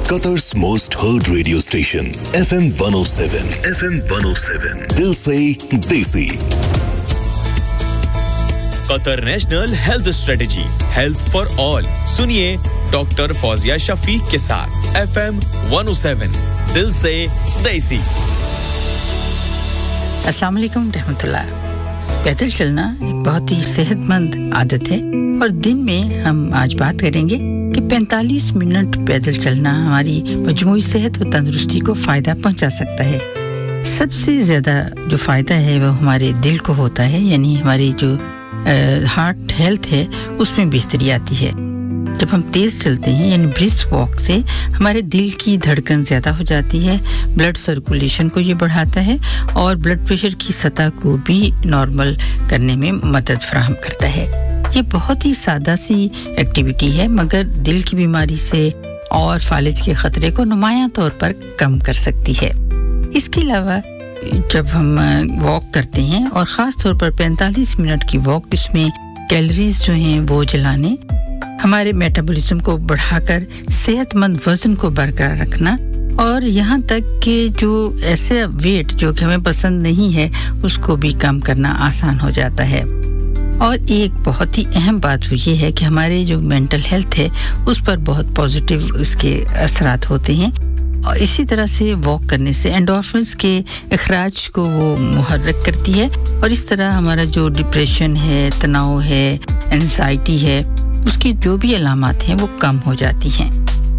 Qatar's most heard radio station, FM 107. FM 107. Dil se desi. Qatar National Health Strategy, Health for All. सुनिए doctor Fauzia Shafiq के साथ FM 107 दिल से देसी. अस्सलाम वालेकुम रहमतुल्लाह. पैदल चलना एक बहुत ही सेहतमंद आदत है और दिन में हम आज बात करेंगे कि 45 मिनट पैदल चलना हमारी मजमूई सेहत और तंदुरुस्ती को फायदा पहुंचा सकता है. सबसे ज्यादा जो फायदा है वो हमारे दिल को होता है, यानी हमारी जो हार्ट हेल्थ है उसमें बेहतरी आती है. जब हम तेज चलते हैं यानी ब्रिस्क वॉक से हमारे दिल की धड़कन ज्यादा हो जाती है, ब्लड सर्कुलेशन को ये बढ़ाता है और ब्लड प्रेशर की सतह को भी नॉर्मल करने में मदद फराहम करता है. ये बहुत ही सादा सी एक्टिविटी है मगर दिल की बीमारी से और फालिज के खतरे को नुमायां तौर पर कम कर सकती है. इसके अलावा जब हम वॉक करते हैं और ख़ास तौर पर 45 मिनट की वॉक, इसमें कैलोरीज जो हैं वो जलाने, हमारे मेटाबॉलिज्म को बढ़ाकर सेहतमंद वज़न को बरकरार रखना और यहाँ तक कि जो ऐसे वेट जो कि हमें पसंद नहीं है उसको भी कम करना आसान हो जाता है. और एक बहुत ही अहम बात वो ये है कि हमारे जो मेंटल हेल्थ है उस पर बहुत पॉजिटिव उसके असरात होते हैं. और इसी तरह से वॉक करने से एंडोर्फिन्स के इखराज को वो मुहर्रिक करती है और इस तरह हमारा जो डिप्रेशन है, तनाव है, एंजाइटी है, उसकी जो भी अलामात हैं वो कम हो जाती हैं.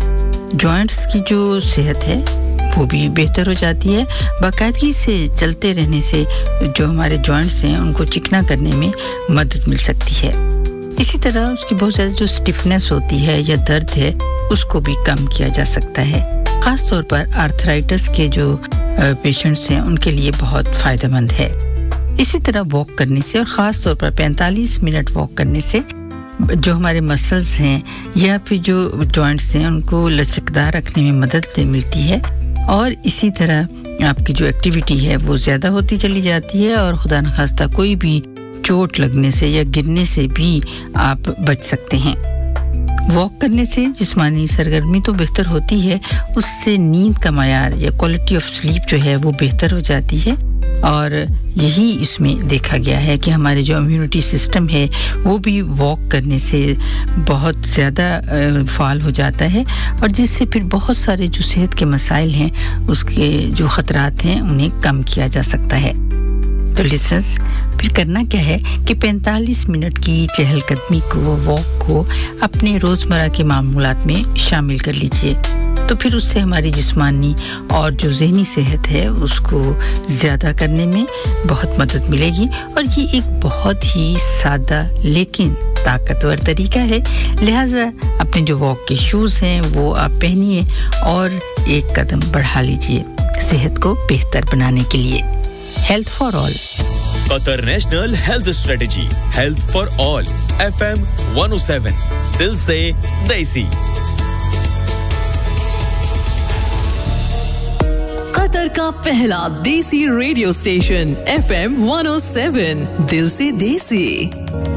जॉइंट्स की जो सेहत है वो भी बेहतर हो जाती है. बाकायदगी से चलते रहने से जो हमारे जॉइंट्स हैं उनको चिकना करने में मदद मिल सकती है. इसी तरह उसकी बहुत ज़्यादा जो स्टिफनेस होती है या दर्द है उसको भी कम किया जा सकता है. खास तौर पर आर्थराइटिस के जो पेशेंट्स हैं उनके लिए बहुत फ़ायदेमंद है. इसी तरह वॉक करने से और ख़ास तौर पर 45 मिनट वॉक करने से जो हमारे मसल्स हैं या फिर जो जॉइंट्स हैं उनको लचकदार रखने में मदद मिलती है और इसी तरह आपकी जो एक्टिविटी है वो ज़्यादा होती चली जाती है और खुदा न खास्ता कोई भी चोट लगने से या गिरने से भी आप बच सकते हैं. वॉक करने से जिस्मानी सरगर्मी तो बेहतर होती है, उससे नींद का मयार या क्वालिटी ऑफ स्लीप जो है वो बेहतर हो जाती है और यही इसमें देखा गया है कि हमारे जो इम्यूनिटी सिस्टम है वो भी वॉक करने से बहुत ज़्यादा फाल हो जाता है और जिससे फिर बहुत सारे जो सेहत के मसाइल हैं उसके जो ख़तरात हैं उन्हें कम किया जा सकता है. तो लिसनर्स, फिर करना क्या है कि 45 मिनट की चहलकदमी को, वॉक को अपने रोज़मर्रा के मामूलात में शामिल कर लीजिए. तो फिर उससे हमारी जिस्मानी और जो ज़हनी सेहत है उसको ज़्यादा करने में बहुत मदद मिलेगी और ये एक बहुत ही सादा लेकिन ताकतवर तरीका है. लिहाजा अपने जो वॉक के शूज़ हैं वो आप पहनिए और एक कदम बढ़ा लीजिए सेहत को बेहतर बनाने के लिए. Health for all. Qatar National Health Strategy, Health for All. FM 107. Dil se desi. Qatar का पहला देसी रेडियो स्टेशन FM 107. दिल से देसी.